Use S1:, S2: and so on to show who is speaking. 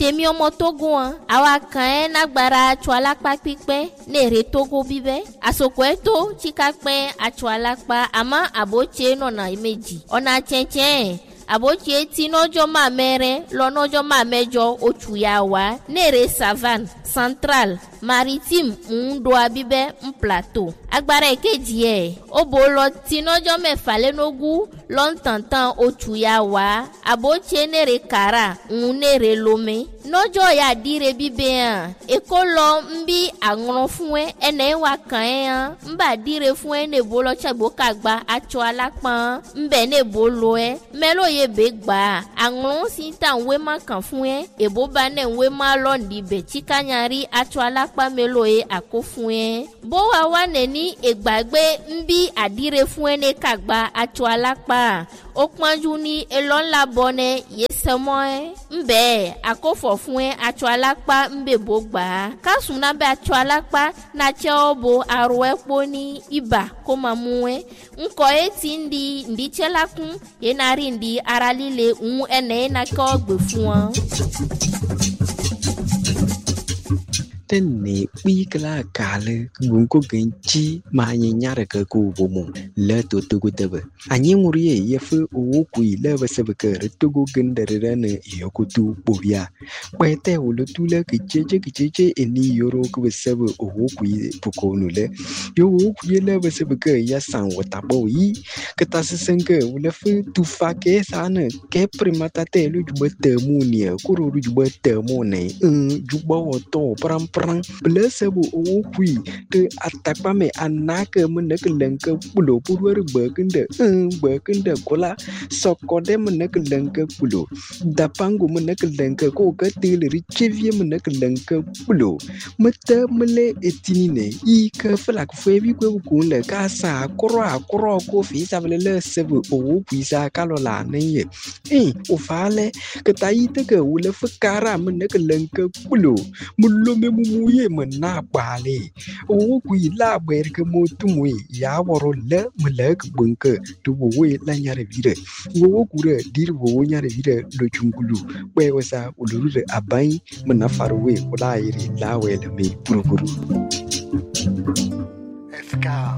S1: tèmi ọmọ Togo an àwa kan nagbara atsọ alakpa pípẹ́ nèrè Togo bíbẹ́ àsopọ̀ ẹ̀tọ́ tsikapẹ́ atsọ alakpa àmọ́ àbótse nọ̀nà méjì ọ̀nà tsẹ̀tsẹ̀ àbótse tí nọ́jọ́ máa mẹ́rẹ́ lọ nọ́jọ́ máa mẹ́jọ oṣù yà wá nèrè savane central maritime ńdoa bíbẹ́ ń plateau agbára èkejì ẹ̀ ó bò lọ tí nọ́jọ́ mẹ́fà lẹ́nogún lọ́ntàntàn oṣù yà wá àbótse nèrè kàrà ń nèrè lomé nọ́jọ́ yà dire bíbẹ́ hàn èkó lọ ń bí àrùn fún ẹ ẹnẹ́ wà kàn ẹ́ hàn ń bà dire fún ẹ nèbó lọ tsẹ̀gbó kàgbà atsọ alápọ̀n ń bẹ̀ nèbó lọ ẹ mẹ́lò yẹ bẹ́ gbà àrùn sí ta ń wé má kàn fún ẹ èbó bá nẹ̀ ń wé má lọ́ọ̀dì bẹ̀ tsikanyari atsọ alápá mẹ́lò yẹ àkó fún ẹ bó wa wà nẹ̀ ní ìgbàgbé ń bí àdire fún ẹ ní kàgbà atsọ alápá ó pọ́njú ní elọ́ńlá bọ́nẹ yé sẹ́mọ́ ẹ ń bẹ́ẹ̀ àkófọ̀ fún ẹ atsọ alápá ń bẹ̀ bó gbà á kásùn náà bẹ atsọ alápá náà tsẹ́ ọ bo arọ ẹ kpó ní ibà kó máa mú ẹ ńkọ ẹ ti ń di ǹdí tsẹ́ la kún yẹn náà rí ǹdí ara líle ń ẹnẹ́ yẹn náà kẹ́ ọ gbè fún ọ.
S2: Tene pikla kale gunko genchi manyanyara ke ku bomo le to tebe anyi nguriye yefu o ku ile basebe ke retogo gendere ne yokutu bobia kwete ulutule kicheche eni yoro ku basebe o ku pukonu le yo ku ile basebe ke ya san watabo yi ketasenke ulefu tufake sana ke primata te lu jubete munia kuro lu jubete mone juba woto pram Blessable okui te atakpame anake meneke lenke pulo purwer berkende kola sokode meneke lenke pulo dapangu meneke lenke ko ketil richevie meneke lenke pulo mete mele etinine I ke flak febi ko kunle kasa kro ko fi savele sebe okui sa kalola neye ofale ketaite ke ule fkara meneke lenke pulo mulo memuye mena bale o ku ila ber ke motumwe ya woro le mlek bunke to we la nyare vire wo ku re dir wo nyare vire do chungulu we wasa uluru abai mena farwe kula iri la we le me purupuru
S3: Eska